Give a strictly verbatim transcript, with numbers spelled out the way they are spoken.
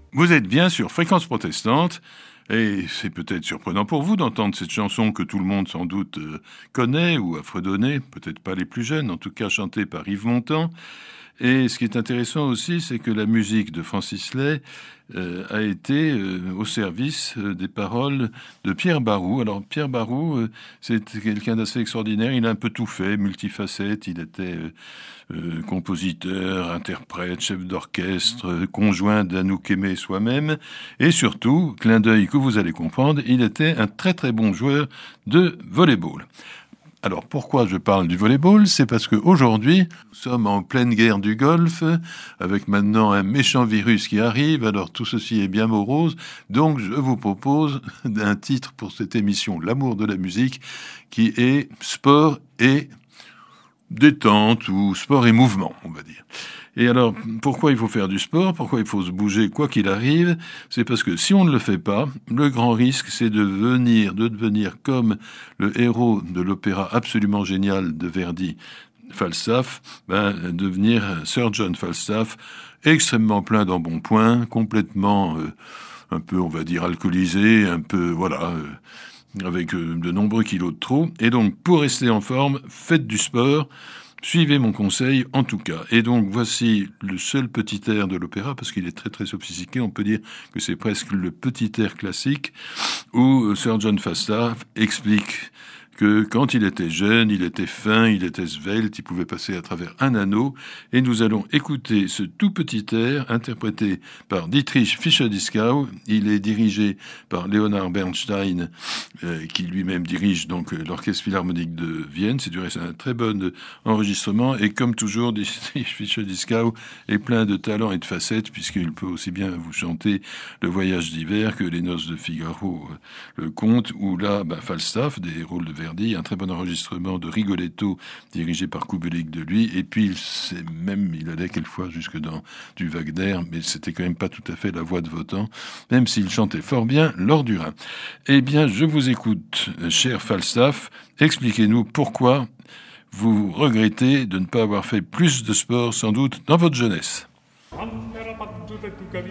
Vous êtes bien sur Fréquence Protestante, et c'est peut-être surprenant pour vous d'entendre cette chanson que tout le monde sans doute euh, connaît ou a fredonné, peut-être pas les plus jeunes, en tout cas chantée par Yves Montand. Et ce qui est intéressant aussi, c'est que la musique de Francis Lay euh, a été euh, au service euh, des paroles de Pierre Barroux. Alors Pierre Barroux, euh, c'est quelqu'un d'assez extraordinaire. Il a un peu tout fait, multifacette. Il était euh, euh, compositeur, interprète, chef d'orchestre, euh, conjoint d'Anouk Aimé soi-même. Et surtout, clin d'œil que vous allez comprendre, il était un très très bon joueur de volley-ball. Alors pourquoi je parle du volleyball? C'est parce qu'aujourd'hui, nous sommes en pleine guerre du Golfe, avec maintenant un méchant virus qui arrive, alors tout ceci est bien morose, donc je vous propose un titre pour cette émission, L'amour de la musique, qui est sport et détente, ou sport et mouvement, on va dire. Et alors, pourquoi il faut faire du sport? Pourquoi il faut se bouger quoi qu'il arrive? C'est parce que si on ne le fait pas, le grand risque, c'est de venir, de devenir comme le héros de l'opéra absolument génial de Verdi, Falstaff, ben, devenir Sir John Falstaff, extrêmement plein d'embonpoint, complètement, euh, un peu, on va dire, alcoolisé, un peu, voilà, euh, avec euh, de nombreux kilos de trop. Et donc, pour rester en forme, faites du sport. Suivez mon conseil, en tout cas. Et donc, voici le seul petit air de l'opéra, parce qu'il est très très sophistiqué. On peut dire que c'est presque le petit air classique, où Sir John Falstaff explique que quand il était jeune, il était fin, il était svelte, il pouvait passer à travers un anneau. Et nous allons écouter ce tout petit air interprété par Dietrich Fischer-Dieskau. Il est dirigé par Leonard Bernstein, euh, qui lui-même dirige donc l'Orchestre Philharmonique de Vienne. C'est du reste un très bon enregistrement. Et comme toujours, Dietrich Fischer-Dieskau est plein de talent et de facettes, puisqu'il peut aussi bien vous chanter Le Voyage d'hiver que Les Noces de Figaro, le conte, ou là, bah, Falstaff, des rôles de Verdi, un très bon enregistrement de Rigoletto dirigé par Kubelik de lui, et puis c'est même, il allait quelquefois jusque dans du Wagner, mais c'était quand même pas tout à fait la voix de Wotan, même s'il chantait fort bien lors du Rhin. Eh bien, je vous écoute, cher Falstaff, expliquez-nous pourquoi vous regrettez de ne pas avoir fait plus de sport, sans doute, dans votre jeunesse.